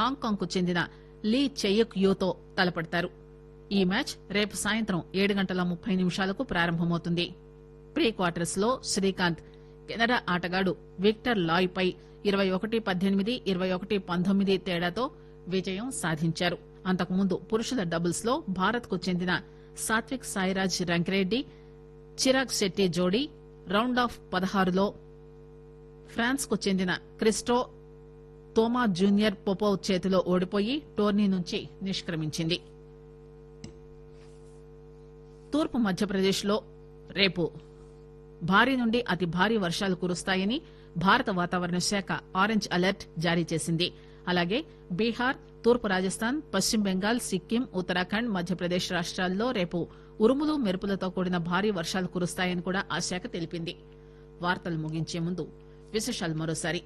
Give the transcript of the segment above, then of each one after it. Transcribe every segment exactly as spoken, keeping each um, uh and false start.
Hong Kong కు చెందిన లీ చెయ్యక్ యూతో తలపడతారు. ఈ మ్యాచ్ రేపు సాయంత్రం ఏడు గంటల ముప్పై నిమిషాలకు ప్రారంభమవుతుంది. ప్రీ క్వార్టర్స్ లో శ్రీకాంత్ కెనడా ఆటగాడు విక్టర్ లాయ్ పై ఇరవై ఒకటి పద్దెనిమిది ఇరవై ఒకటి పంతొమ్మిది తేడాతో విజయం సాధించారు. అంతకుముందు పురుషుల డబుల్స్ లో భారత్ కు చెందిన సాత్విక్ సాయిరాజ్ రంకిరెడ్డి చిరాగ్ శెట్టి జోడీ రౌండ్ ఆఫ్ పదహారులో ఫ్రాన్స్ కు చెందిన క్రిస్టో తోమా జూనియర్ పొపోవ్ చేతిలో ఓడిపోయి టోర్నీ నుంచి నిష్క్రమించింది. తూర్పు మధ్యప్రదేశ్ లో రేపు భారీ నుండి అతి భారీ వర్షాలు కురుస్తాయని భారత వాతావరణ శాఖ ఆరెంజ్ అలర్ట్ జారీ చేసింది. అలాగే బీహార్, తూర్పు రాజస్థాన్, పశ్చిమ బెంగాల్, సిక్కిం, ఉత్తరాఖండ్, మధ్యప్రదేశ్ రాష్ట్రాల్లో రేపు ఉరుములు మెరుపులతో కూడిన భారీ వర్షాలు కురుస్తాయని కూడా ఆ శాఖ తెలిపింది. వార్తలు ముగించే ముందు విశేషాలు మరోసారి.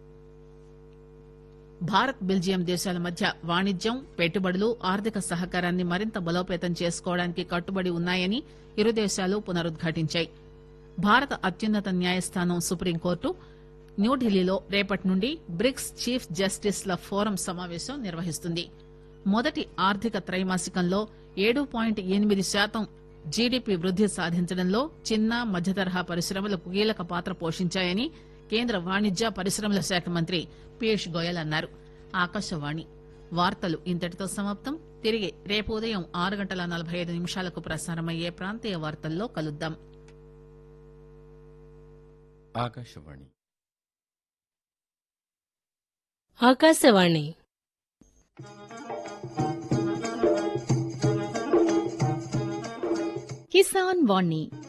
భారత్ బెల్జియం దేశాల మధ్య వాణిజ్యం, పెట్టుబడులు, ఆర్థిక సహకారాన్ని మరింత బలోపేతం చేసుకోవడానికి కట్టుబడి ఉన్నాయని ఇరు దేశాలు పునరుద్ఘాటించాయి. భారత అత్యున్నత న్యాయస్థానం సుప్రీంకోర్టు న్యూఢిల్లీలో రేపటి నుండి బ్రిక్స్ చీఫ్ జస్టిస్ల ఫోరం సమావేశం నిర్వహిస్తుంది. మొదటి ఆర్థిక త్రైమాసికంలో ఏడు పాయింట్ ఎనిమిది శాతం జీడీపీ వృద్ది సాధించడంలో చిన్న మధ్యతరహా పరిశ్రమలు కీలక పాత్ర పోషించాయని కేంద్ర వాణిజ్య పరిశ్రమల శాఖ మంత్రి పీయూష్ గోయల్ అన్నారు. ఆకాశవాణి వార్తలు ఇంతటితో సమాప్తం. తిరిగి రేపు ఉదయం ఆరు గంటల నలభై ఐదు నిమిషాలకు ప్రసారమయ్యే ప్రాంతీయ వార్తల్లో కలుద్దాం. ఆకాశవాణి ఆకాశవాణి కిసాన్ వాణి